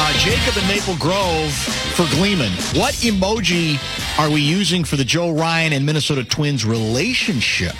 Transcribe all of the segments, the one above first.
Jacob in Maple Grove for Gleeman. What emoji are we using for the Joe Ryan and Minnesota Twins relationship?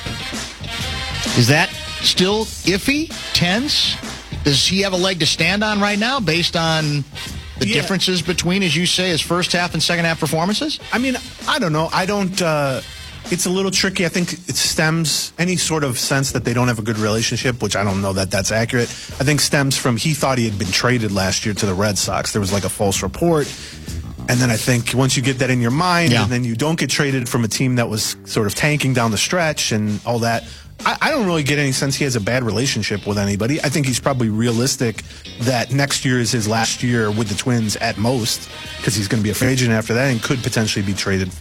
Is that still iffy, tense? Does he have a leg to stand on right now based on the differences between, as you say, his first half and second half performances? I mean, I don't know. It's a little tricky. I think it stems any sort of sense that they don't have a good relationship, which I don't know that that's accurate. I think stems from he thought he had been traded last year to the Red Sox. There was like a false report. And then I think once you get that in your mind and then you don't get traded from a team that was sort of tanking down the stretch and all that, I don't really get any sense he has a bad relationship with anybody. I think he's probably realistic that next year is his last year with the Twins at most, because he's going to be a free agent after that and could potentially be traded,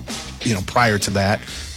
prior to that.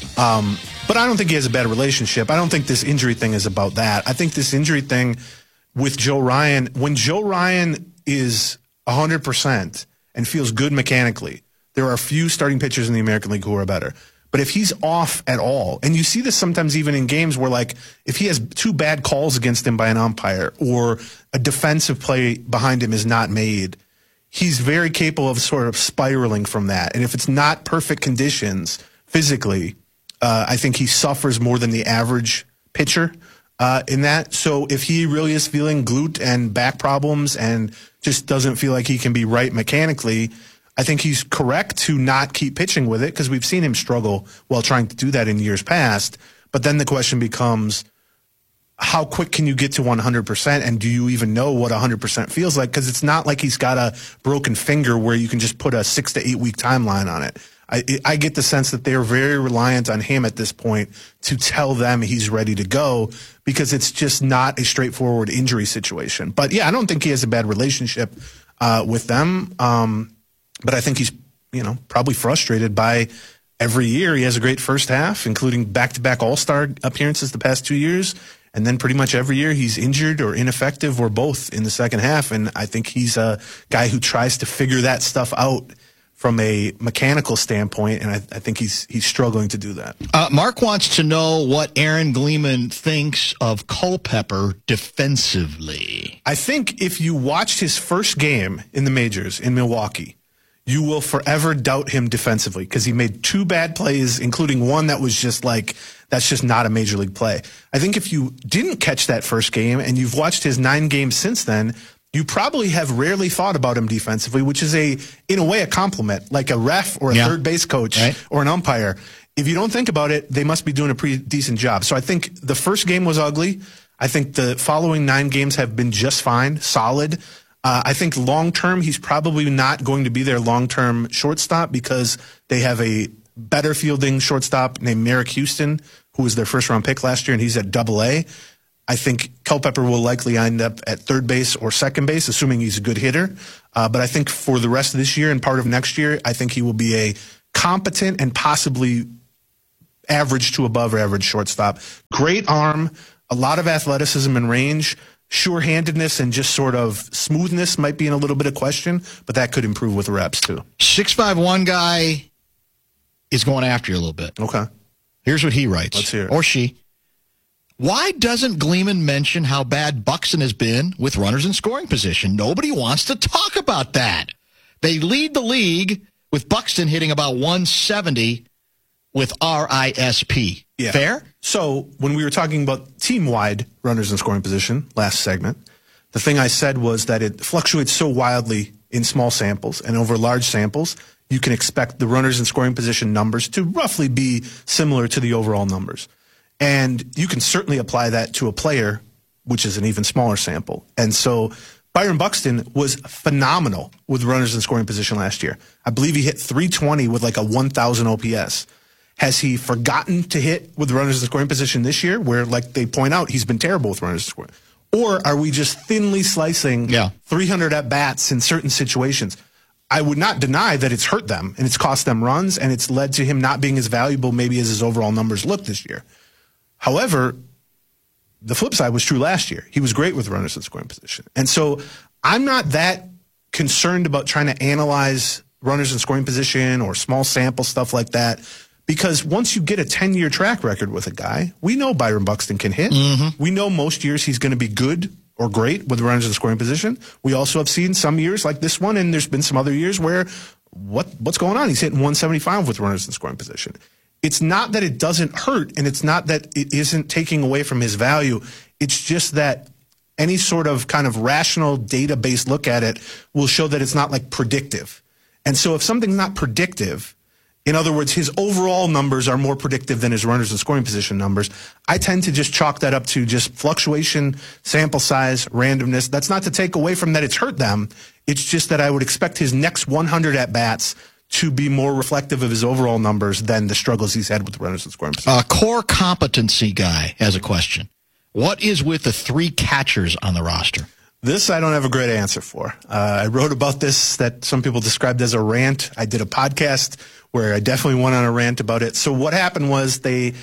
But I don't think he has a bad relationship. I don't think this injury thing is about that. I think this injury thing with Joe Ryan, when Joe Ryan is 100% and feels good mechanically, there are a few starting pitchers in the American League who are better. But if he's off at all, and you see this sometimes even in games where, like, if he has two bad calls against him by an umpire or a defensive play behind him is not made, he's very capable of sort of spiraling from that. And if it's not perfect conditions physically, I think he suffers more than the average pitcher in that. So if he really is feeling glute and back problems and just doesn't feel like he can be right mechanically, I think he's correct to not keep pitching with it, because we've seen him struggle while trying to do that in years past. But then the question becomes, how quick can you get to 100%, and do you even know what 100% feels like? Because it's not like he's got a broken finger where you can just put a 6 to 8 week timeline on it. I get the sense that they're very reliant on him at this point to tell them he's ready to go, because it's just not a straightforward injury situation. But yeah, I don't think he has a bad relationship with them. But I think he's, probably frustrated by every year he has a great first half, including back-to-back All-Star appearances the past 2 years. And then pretty much every year he's injured or ineffective or both in the second half. And I think he's a guy who tries to figure that stuff out from a mechanical standpoint, and I think he's struggling to do that. Mark wants to know what Aaron Gleeman thinks of Culpepper defensively. I think if you watched his first game in the majors in Milwaukee, you will forever doubt him defensively, because he made 2 bad plays, including one that was just like, that's just not a major league play. I think if you didn't catch that first game and you've watched his 9 games since then, you probably have rarely thought about him defensively, which is in a way a compliment, like a ref or a third base coach or an umpire. If you don't think about it, they must be doing a pretty decent job. So I think the first game was ugly. I think the following 9 games have been just fine, solid. I think long-term, he's probably not going to be their long-term shortstop, because they have a better fielding shortstop named Merrick Houston, who was their first-round pick last year, and he's at Double-A. I think Culpepper will likely end up at third base or second base, assuming he's a good hitter. But I think for the rest of this year and part of next year, I think he will be a competent and possibly average to above average shortstop. Great arm, a lot of athleticism and range. Sure-handedness and just sort of smoothness might be in a little bit of question, but that could improve with reps too. 6'5" guy is going after you a little bit. Okay. Here's what he writes. Let's hear it. Or she. Why doesn't Gleeman mention how bad Buxton has been with runners in scoring position? Nobody wants to talk about that. They lead the league with Buxton hitting about 170 with RISP. Yeah. Fair? So when we were talking about team-wide runners in scoring position last segment, the thing I said was that it fluctuates so wildly in small samples, and over large samples, you can expect the runners in scoring position numbers to roughly be similar to the overall numbers. And you can certainly apply that to a player, which is an even smaller sample. And so Byron Buxton was phenomenal with runners in scoring position last year. I believe he hit 320 with like a 1,000 OPS. Has he forgotten to hit with runners in scoring position this year, where, like they point out, he's been terrible with runners in scoring? Or are we just thinly slicing 300 at-bats in certain situations? I would not deny that it's hurt them, and it's cost them runs, and it's led to him not being as valuable maybe as his overall numbers look this year. However, the flip side was true last year. He was great with runners in scoring position. And so I'm not that concerned about trying to analyze runners in scoring position or small sample stuff like that, because once you get a 10-year track record with a guy, we know Byron Buxton can hit. Mm-hmm. We know most years he's going to be good or great with runners in scoring position. We also have seen some years like this one, and there's been some other years where what's going on? He's hitting 175 with runners in scoring position. It's not that it doesn't hurt, and it's not that it isn't taking away from his value. It's just that any sort of kind of rational data-based look at it will show that it's not like predictive. And so if something's not predictive, in other words, his overall numbers are more predictive than his runners in scoring position numbers, I tend to just chalk that up to just fluctuation, sample size, randomness. That's not to take away from that it's hurt them. It's just that I would expect his next 100 at-bats to be more reflective of his overall numbers than the struggles he's had with the runners in scoring position. Core competency guy has a question. What is with the 3 catchers on the roster? This I don't have a great answer for. I wrote about this that some people described as a rant. I did a podcast where I definitely went on a rant about it. So what happened was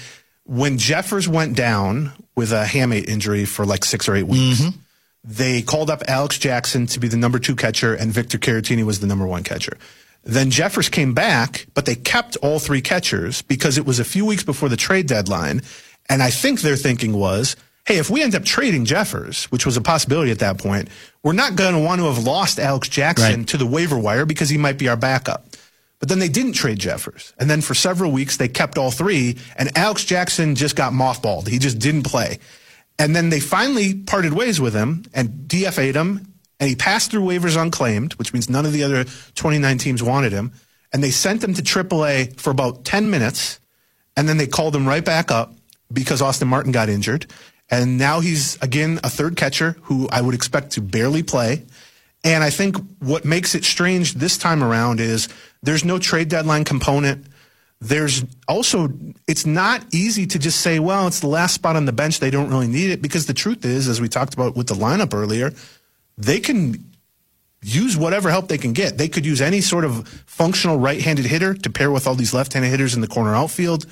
when Jeffers went down with a hamate injury for like 6 or 8 weeks, they called up Alex Jackson to be the number 2 catcher, and Victor Caratini was the number 1 catcher. Then Jeffers came back, but they kept all 3 catchers because it was a few weeks before the trade deadline. And I think their thinking was, hey, if we end up trading Jeffers, which was a possibility at that point, we're not going to want to have lost Alex Jackson to the waiver wire because he might be our backup. But then they didn't trade Jeffers. And then for several weeks, they kept all 3, and Alex Jackson just got mothballed. He just didn't play. And then they finally parted ways with him and DFA'd him. And he passed through waivers unclaimed, which means none of the other 29 teams wanted him. And they sent him to AAA for about 10 minutes. And then they called him right back up because Austin Martin got injured. And now he's, again, a 3rd catcher who I would expect to barely play. And I think what makes it strange this time around is there's no trade deadline component. There's also, it's not easy to just say, well, it's the last spot on the bench. They don't really need it, because the truth is, as we talked about with the lineup earlier, they can use whatever help they can get. They could use any sort of functional right-handed hitter to pair with all these left-handed hitters in the corner outfield.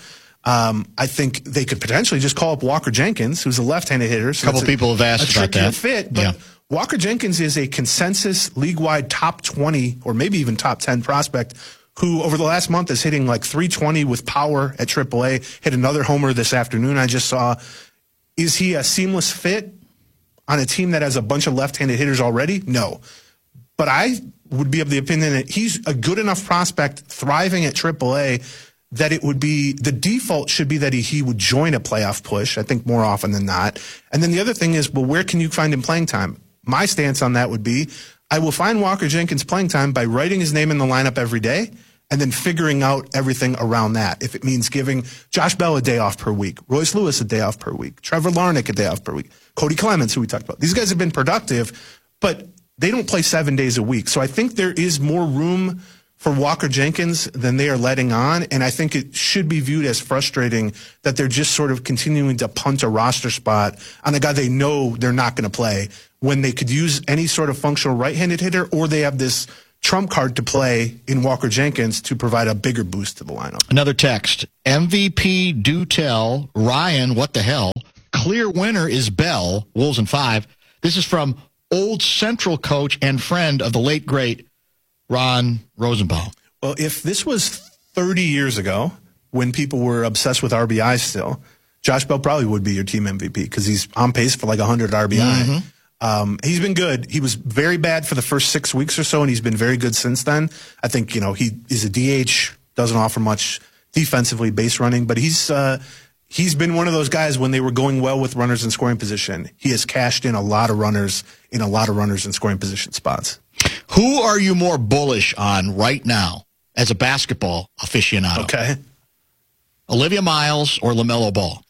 I think they could potentially just call up Walker Jenkins, who's a left-handed hitter. So a couple people have asked about that. Fit, but Walker Jenkins is a consensus league-wide top 20 or maybe even top 10 prospect who over the last month is hitting like 320 with power at AAA, hit another homer this afternoon I just saw. Is he a seamless fit on a team that has a bunch of left-handed hitters already? No. But I would be of the opinion that he's a good enough prospect thriving at AAA that it would be, the default should be that he would join a playoff push, I think more often than not. And then the other thing is, well, where can you find him playing time? My stance on that would be, I will find Walker Jenkins playing time by writing his name in the lineup every day and then figuring out everything around that. If it means giving Josh Bell a day off per week, Royce Lewis a day off per week, Trevor Larnach a day off per week, Cody Clemens, who we talked about. These guys have been productive, but they don't play 7 days a week. So I think there is more room for Walker Jenkins than they are letting on, and I think it should be viewed as frustrating that they're just sort of continuing to punt a roster spot on a guy they know they're not going to play when they could use any sort of functional right-handed hitter, or they have this trump card to play in Walker Jenkins to provide a bigger boost to the lineup. Another text. MVP do tell Ryan, what the hell? Clear winner is Bell, Wolves in 5. This is from old Central coach and friend of the late, great Ron Rosenbaum. Well, if this was 30 years ago when people were obsessed with RBI still, Josh Bell probably would be your team MVP because he's on pace for like 100 RBI. He's been good. He was very bad for the first 6 weeks or so, and he's been very good since then. I think, he is a DH, doesn't offer much defensively, base running, but he's been one of those guys when they were going well with runners in scoring position. He has cashed in a lot of runners in scoring position spots. Who are you more bullish on right now as a basketball aficionado? Okay. Olivia Miles or LaMelo Ball?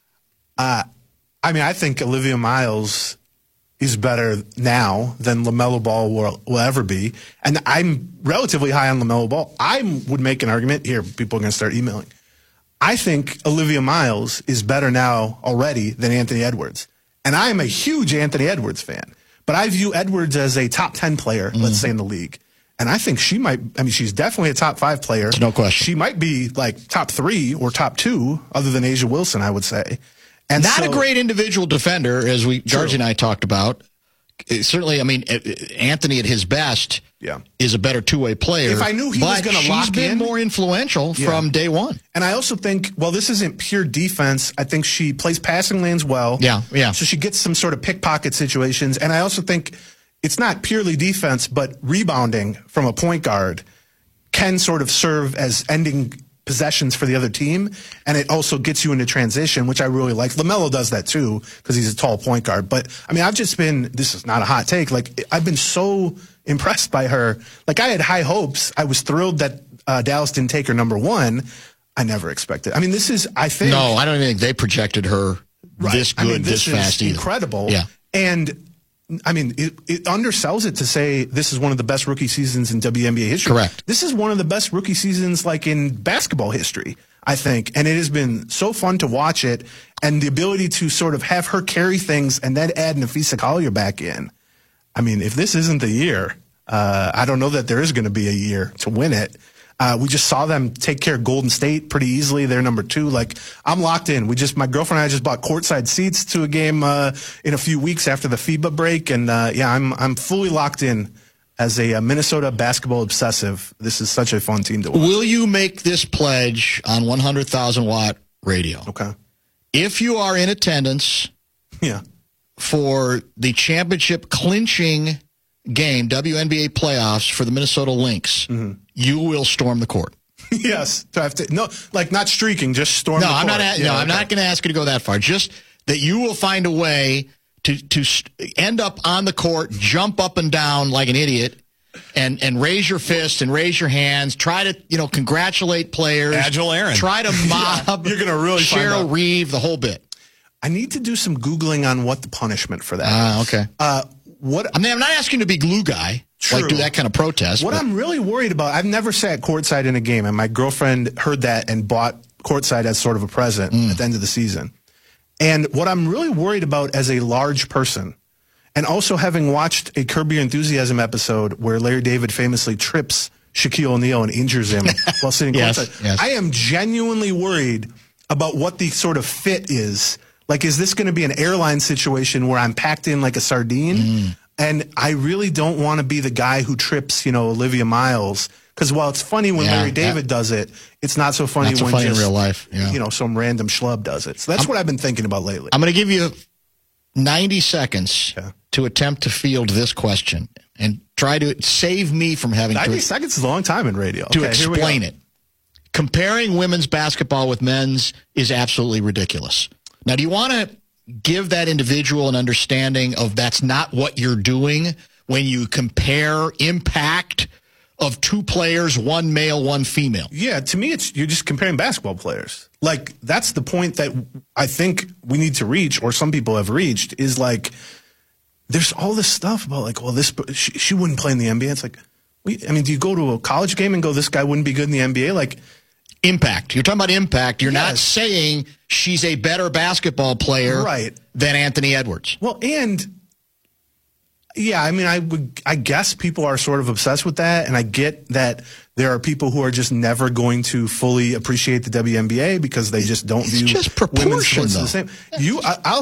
I think Olivia Miles is better now than LaMelo Ball will ever be. And I'm relatively high on LaMelo Ball. I would make an argument. Here, people are going to start emailing. I think Olivia Miles is better now already than Anthony Edwards. And I'm a huge Anthony Edwards fan. But I view Edwards as a top 10 player, let's say, in the league. And I think she might, she's definitely a top 5 player. No question. She might be like top 3 or top 2, other than Asia Wilson, I would say. And Not a great individual defender, as Georgie and I talked about. certainly, I mean, Anthony at his best is a better two-way player. If I knew he was going to lock in. She's been more influential from day one. And I also think, well, this isn't pure defense. I think she plays passing lanes well. Yeah. So she gets some sort of pickpocket situations. And I also think it's not purely defense, but rebounding from a point guard can sort of serve as ending possessions for the other team, and it also gets you into transition, which I really like. LaMelo does that too because he's a tall point guard. But I mean, I've just been, this is not a hot take, like I've been so impressed by her. Like I had high hopes. I was thrilled that Dallas didn't take her number one. I never expected. I mean, this is, I think. No, I don't think they projected her this good, this fast either. Incredible. Yeah. And I mean, it undersells it to say this is one of the best rookie seasons in WNBA history. Correct. This is one of the best rookie seasons, like in basketball history, I think. And it has been so fun to watch it, and the ability to sort of have her carry things and then add Nafisa Collier back in. I mean, if this isn't the year, I don't know that there is going to be a year to win it. We just saw them take care of Golden State pretty easily. They're number 2. Like, I'm locked in. My girlfriend and I just bought courtside seats to a game in a few weeks after the FIBA break, and I'm fully locked in as a Minnesota basketball obsessive. This is such a fun team to watch. Will you make this pledge on 100,000 Watt Radio? Okay. If you are in attendance, for the championship clinching game, WNBA playoffs for the Minnesota Lynx, you will storm the court. Yes. So I have to, no, like not streaking, just storm the court. I'm not going to ask you to go that far. Just that you will find a way to end up on the court, jump up and down like an idiot, and raise your fist and raise your hands. Try to, congratulate players. Agile Aaron. Try to mob. You're going to really Cheryl Reeve, the whole bit. I need to do some Googling on what the punishment for that is. Okay. I'm not asking you to be glue guy. True. Like do that kind of protest. What I'm really worried about, I've never sat courtside in a game, and my girlfriend heard that and bought courtside as sort of a present at the end of the season. And what I'm really worried about as a large person, and also having watched a Curb Your Enthusiasm episode where Larry David famously trips Shaquille O'Neal and injures him while sitting courtside, yes. I am genuinely worried about what the sort of fit is. Like, is this going to be an airline situation where I'm packed in like a sardine? And I really don't want to be the guy who trips, Olivia Miles. Because while it's funny when Larry David does it, it's not so funny when in real life. Yeah. Some random schlub does it. So that's what I've been thinking about lately. I'm going to give you 90 seconds to attempt to field this question and try to save me from having 90 seconds is a long time in radio. To explain it. Comparing women's basketball with men's is absolutely ridiculous. Now, do you want to give that individual an understanding of that's not what you're doing when you compare impact of two players, one male, one female? Yeah, to me, you're just comparing basketball players. Like, that's the point that I think we need to reach, or some people have reached, is like, there's all this stuff about like, well, she wouldn't play in the NBA. It's like, do you go to a college game and go, this guy wouldn't be good in the NBA? Like, impact. You're talking about impact. You're not saying she's a better basketball player than Anthony Edwards. Well, and I guess people are sort of obsessed with that, and I get that there are people who are just never going to fully appreciate the WNBA because they just don't view just proportion, women's sports the same. I'll